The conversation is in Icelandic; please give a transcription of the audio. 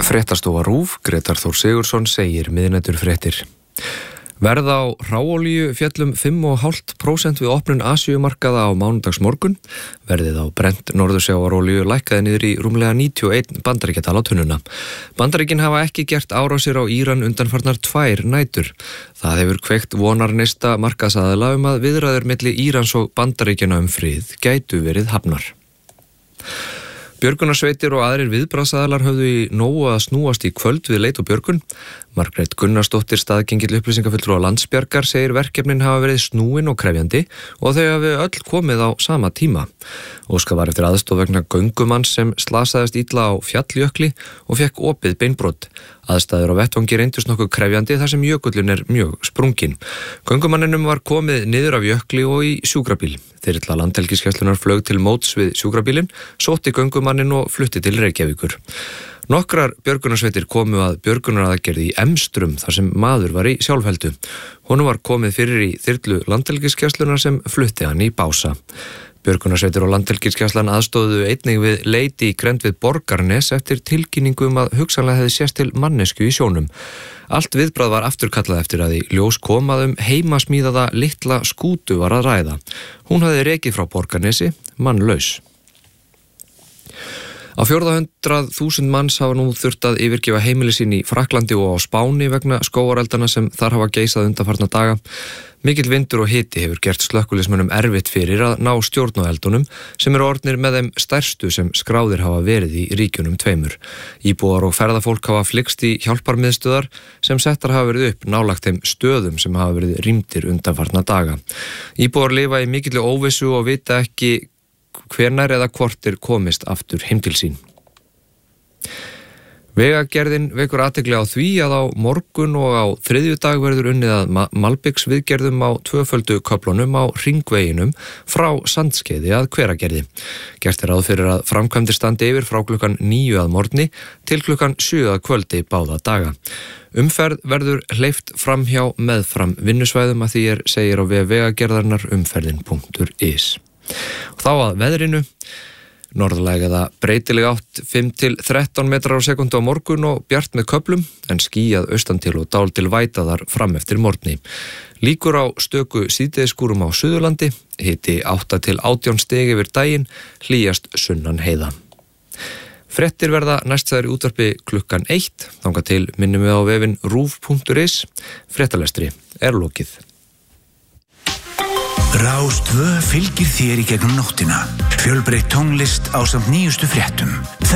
Fréttastofa RÚV, Grétar Þór Sigurðsson segir miðnæturfréttir. Verð á hráolíu féll 5,5% við opnun Asíumarkaða á mánudagsmorgun. Verðið á brennt norðursjávarolíu lækkaði niður í rúmlega 91 bandaríkjadal á tunnuna. Bandaríkin hafa ekki gert árásir á Íran undanfarnar 2 nætur. Það hefur kveikt vonarneista markaðsaðila að viðræður milli Írans og Bandaríkjanna frið gætu verið hafnar. Björgunarsveitir og aðrir viðbragðsaðilar höfðu í nógu að snúast í kvöld við leit og björgun. Margrét Gunnarsdóttir, staðgengill upplýsingafulltrúa Landsbjargar, segir verkefnin hafa verið snúin og krefjandi og þau hafi öll komið á sama tíma. Óskað var eftir aðstoð vegna göngumanns sem slasaðist illa á Fjalljökli og fekk opið beinbrot. Aðstæður á vettvangi reyndust nokkuð krefjandi þar sem jökullinn mjög sprunginn. Göngumanninum var komið niður af jökli og í sjúkrabíl. Þyrla Landhelgisgæslunnar flaug til móts við sjúkrabílinn, sótti göngumanninn og flutti til Reykjavíkur. Nokkrar björgunarsveitir komu að björgunaraðgerð í Emstrum þar sem maður var í sjálfheldu. Honum var komið fyrir í þyrlu Landhelgisgæslunnar sem flutti hann í bása. Björgunarsveitir og Landhelgisgæslan aðstóðu einnig við leit í grennd við Borgarnes eftir tilkynningu að hugsanlega hefði sést til mannesku í sjónum. Allt viðbragð var afturkallað eftir að í ljós kom að heimasmíðaða litla skútu var að ræða. Hún hafði rekið frá Borgarnesi, mannlaus. Á 400.000 manns hafa nú þurft að yfirgefa heimili sín í Frakklandi og á Spáni vegna skógareldana sem þar hafa geisað undanfarna daga. Mikill vindur og hiti hefur gert slökkviliðsmönnum erfitt fyrir að ná stjórn á eldunum sem eru orðnir með þeim stærstu sem skráðir hafa verið í ríkjunum 2. Íbúar og ferðafólk hafa flykkst í hjálparmiðstöðar sem settar hafa verið upp nálagt þeim stöðum sem hafa verið rýmdir undanfarna daga. Íbúar lifa í mikilli óvissu og vita ekki hvenær eða hvort komist aftur heim til sín. Vegagerðin vekur athygli á því að á morgun og á þriðjudag verður unnið að malbiksviðgerðum á 2 köflunum á hringveginum frá Sandskeiði að Hveragerði. Gert ráð fyrir að framkvæmdir standi yfir frá klukkan 9 að morgni til klukkan 7 að kvöldi báða daga. Umferð verður hleypt framhjá meðfram vinnusvæðum að því segir á vef Vegagerðarinnar umferðin.is. Og þá að veðrinu. Norðlæg eða breytileg átt 5-13 metrar á sekúndu á morgun og bjart með köflum en skýjað austan til og dálítil vætaðar fram eftir morgni. Líkur á stöku síðdegisskúrum á Suðurlandi, hiti 8-18 stig yfir daginn, hlýjast sunnan heiða. Fréttir verða næstþæðir í útvarpi klukkan 1, þangað til minnum við á vefinn ruv.is. Fréttalestri lokið. Rás 2 fylgir þér í gegnum nóttina. Fjölbreytt tónlist ásamt nýjustu fréttum.